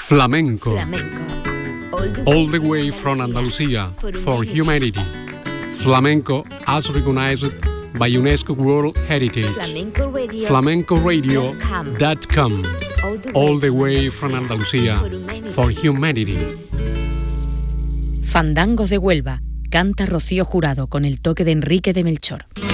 Flamenco. All the way from Andalusia for humanity. Flamenco as recognized by UNESCO World Heritage. FlamencoRadio.com. All the way from Andalusia for humanity. Fandangos de Huelva. Canta Rocío Jurado con el toque de Enrique de Melchor.